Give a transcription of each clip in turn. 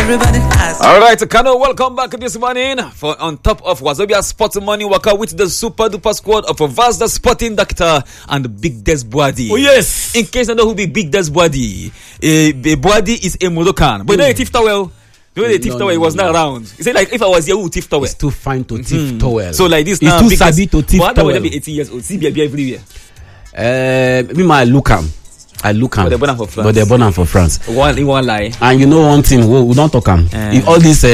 Everybody has. All right, Kano, welcome back this morning for On Top of Wazobia Sports Money Waka with the super duper squad of Vazda Sporting Doctor and Big Des Boadi. Oh yes. In case you know who be Big Des Boadi, Boadi is a Moroccan, but you know a thief towel. You know the thief towel, he was not around. He said like if I was here, who thief towel? It's too fine to thief towel. So like this it's now, too Big sabi to thief towel. towel. But be 18 years old. See baby everywhere. Me I look am. But they're born am for France. But they're born am for France. One lie. And you know one thing, we don't talk am. If all these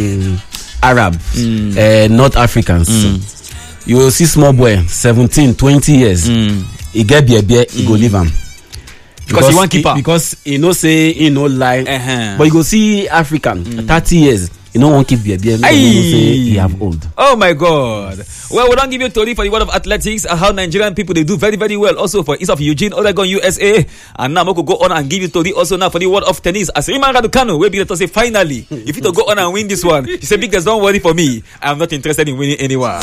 Arabs, North Africans, you will see small boy, 17, 20 years. He get beer, he go leave am. Because he want keep am. Because he no say he no lie. But you go see African, 30 years. You know, won't keep beer. You know, say he have old. Oh my God! Well, we don't give you a story for the world of athletics and how Nigerian people they do very, very well. Also for East of Eugene, Oregon, USA, and now we could go on and give you a story also now for the world of tennis. As Iman Raducanu will be to say finally, if you don't go on and win this one, she said, "Big guys, don't worry for me. I am not interested in winning anyone."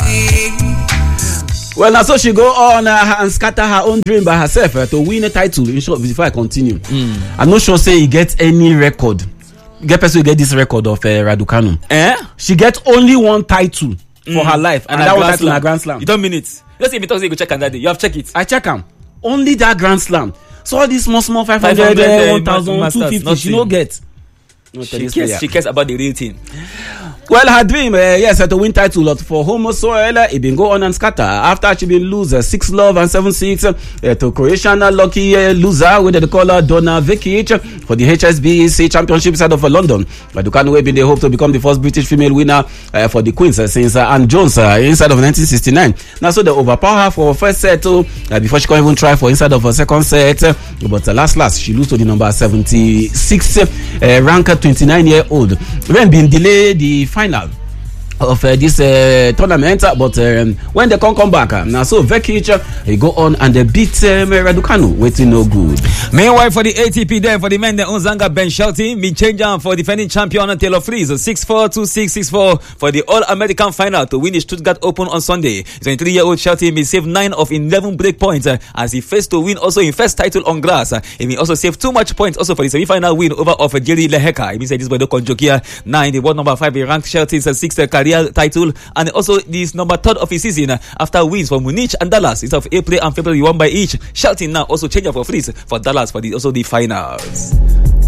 Well, now so she go on and scatter her own dream by herself to win a title. In short, before I continue, I'm not sure say he gets any record. Get person get this record of Raducanu. She gets only one title for her life, and that was title in a Grand Slam. You don't mean it. Let's say if you go check on that day. You have checked it. I check him. Only that Grand Slam. So all these small 500, 1,000, 250, she no get. She cares about the real thing. Well, her dream, yes, to win title for home soil, it been go on and scatter after she been lose 6-love and 7-6 to Croatian lucky loser with the caller Donna Vekic for the HSBC Championship side of London. Raducanu will be the hope to become the first British female winner for the Queens since Anne Jones inside of 1969. Now, so they overpower her for first set before she can even try for inside of her second set. But last, she lose to the number 76 ranked 29-year-old. When been delayed the final of this tournament, but when they come back, now so Vekic he go on and they beat Raducanu, waiting no good. Meanwhile, for the ATP, then for the men, the Unzanga Ben Shelton be changed for defending champion Taylor Fritz 6-4, 2-6, 6-4 for the All-American final to win the Stuttgart Open on Sunday. 23-year-old Shelton may save 9 of 11 break points as he faced to win also his first title on grass. He may also save too much points also for the semi-final win over of Jerry Leheka. He means this boy don't Jokia 9, the world number 5, he ranked Shelton's 6th career title, and also this number 3rd of his season after wins for Munich and Dallas. Instead of April and February won by each. Shelton now also changed for Fritz for Dallas for the finals.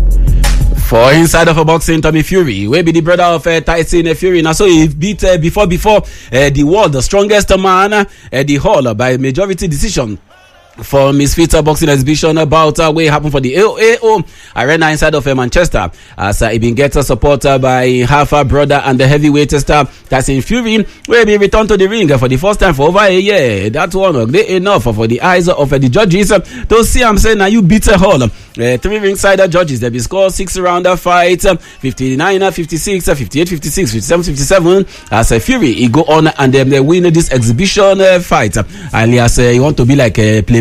For inside of a boxing, Tommy Fury will be the brother of Tyson Fury. Now, so he beat before the world, the strongest man, the Hall by majority decision. For Misfits boxing exhibition about what happened for the AO Arena inside of Manchester, as he been get support by half a brother and the heavyweight star Tyson Fury will be returned to the ring for the first time for over a year. That one great enough for the eyes of the judges to see him say now you beat a Hall. 3 ringside judges they be score 6-round fight 59, 56, 58, 56, 57, 57 as Fury he go on and then they win this exhibition fight, alias he want to be like a play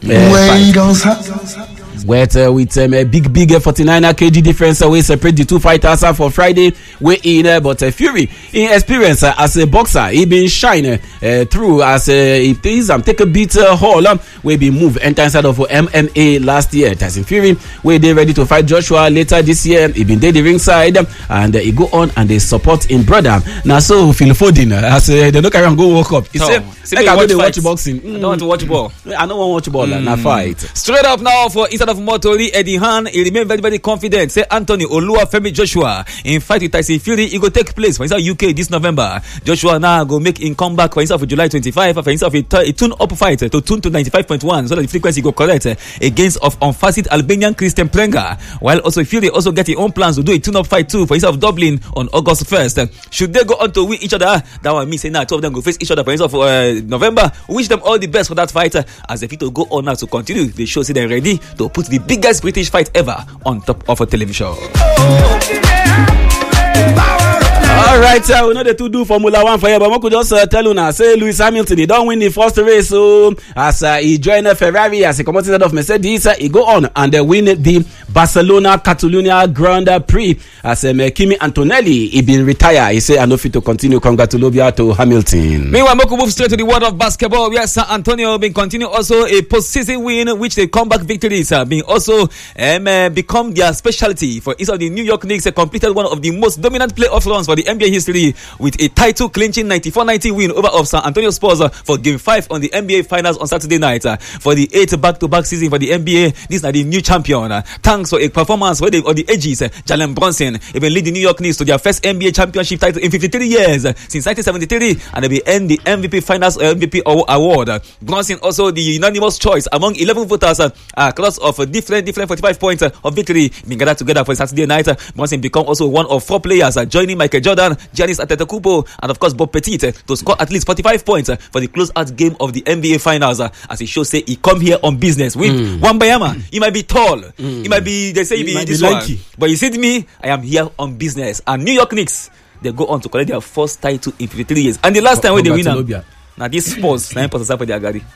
with a big 49 kg difference we separate the two fighters for Friday we in but Fury in experience as a boxer he been shine through as he please take a beat Hall we be move enter inside of MMA last year. Tyson Fury we they ready to fight Joshua later this year. He been there the ringside and he go on and they support in brother. Now so Phil Foden as they don't carry on go walk up he say I don't watch boxing. I don't want to watch ball. I don't want to watch ball na fight. Straight up now for inside of Motori Eddie Han, he remain very, very confident. Say Anthony Oluwafemi Joshua in fight with Tyson Fury, it go take place for inside UK this November. Joshua now go make in comeback for inside of July 25 for inside of a tune up fight to tune to 95.1 so that the frequency go correct against of unfasted Albanian Christian Prenga. While also Fury also get his own plans to do a tune up fight too for inside of Dublin on August 1st. Should they go on to win each other, that one means say now 2 of them go face each other for inside of November. Wish them all the best for that fight as they fit to go on now to continue. They show say they're ready to put the biggest British fight ever on top of a television. All right, we know the two do Formula 1 for you, but we could just tell you now, say Lewis Hamilton, he don't win the first race, so as he joined Ferrari, as he come out of Mercedes, he go on and they win the Barcelona Catalunya Grand Prix. As Kimi Antonelli, he been retired. He say, I know fit to continue. Congratulations to Hamilton. Meanwhile, we could move straight to the world of basketball, where San Antonio been continue also a postseason win, which they comeback victories being also become their specialty. For instance, the New York Knicks completed one of the most dominant playoff runs for the NBA history with a title clinching 94-90 win over of San Antonio Spurs for Game 5 on the NBA Finals on Saturday night. For the 8th back-to-back season for the NBA, these are the new champion. Thanks for a performance where they on the edges, Jalen Brunson even lead the New York Knicks to their first NBA championship title in 53 years since 1973, and they will end the MVP Finals MVP award. Brunson also the unanimous choice among 11 voters across of different 45 points of victory being gathered together for Saturday night. Brunson become also one of 4 players joining Michael Jordan, Giannis Antetokounmpo, and of course Bob Petit to score at least 45 points for the close-out game of the NBA Finals. As he show say he come here on business with Wembanyama. He might be tall, he might be, they say he be this one, but you see me, I am here on business. And New York Knicks, they go on to collect their first title in 53 years, and the last time when they win now this Spurs 9% for their gari.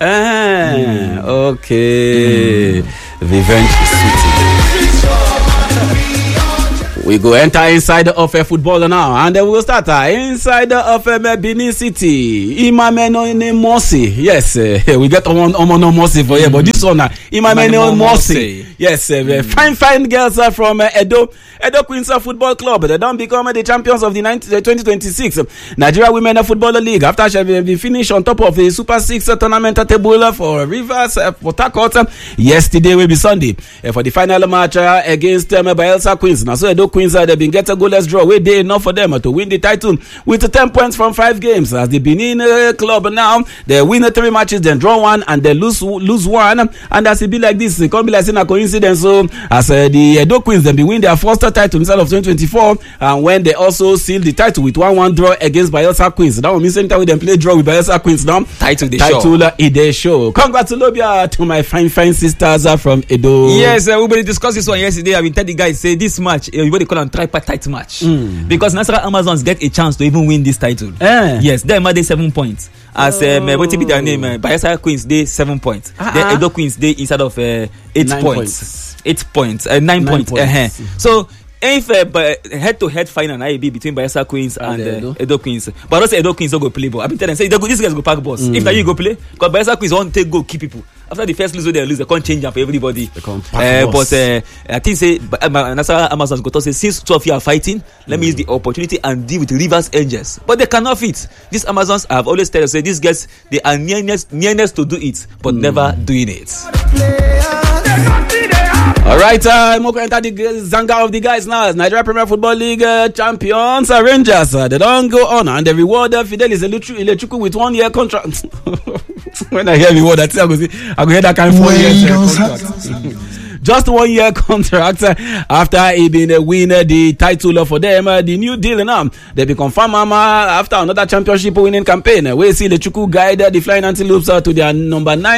Okay. Revenge is sweet. We go enter inside of football now, and then we will start inside of Benin City. Imameno Morsi. Yes, we get one no Morsi for here, but this one, Imameno Morsi. Yes, fine girls from Edo Queens Football Club. They don't become the champions of the 2026 Nigeria Women Football League after she finished on top of the Super 6 tournament table for Rivers Port Harcourt yesterday, will be Sunday, for the final match against Bayelsa Queens. Now, so Edo Queens, they've been getting a goalless draw. Wait, they enough for them to win the title with 10 points from 5 games. As the Benin club now, they win 3 matches, then draw 1, and they lose 1. And as it be like this, it can't be like a coincidence. So, as the Edo Queens, they win their first title inside of 2024, and when they also seal the title with 1-1 draw against Bayelsa Queens. That will mean same time we then play draw with Bayelsa Queens now. Title they show. Congratulations to my fine sisters from Edo. Yes, we discussed this one yesterday. I've been telling the guys, say this match, what they call a tripartite match. Because Nasarawa Amazons get a chance to even win this title. Yes, they made 7 points. As what be their name, Bayelsa Queens, they 7 points. Then Edo Queens, they inside of 8 points. 8 points, 9 points. So if head-to-head final na be between Bayelsa Queens and Edo Queens, but also Edo Queens don't go play ball. I been telling them, say these guys go pack balls. If now you go play, because Bayelsa Queens won't take go keep people. After the first lose, they lose. They can't change up for everybody. But I think say Nasarawa Amazons go to say since 12 years fighting, let me use the opportunity and deal with Rivers Angels. But they cannot fit. These Amazons, I have always told us, say these guys they are nearness to do it, but never doing it. All right, I'm going to enter the Zanga of the guys now. Nigeria Premier Football League champions, Rangers. They don't go on and they reward Fidelis Elechuku with 1 year contract. When I hear reward, I go hear that kind of 4 years contract. Just 1 year contract after he been win the title for them. The new deal now, they be confirmed after another championship winning campaign. We see Elechuku guide the Flying Antelopes to their number 9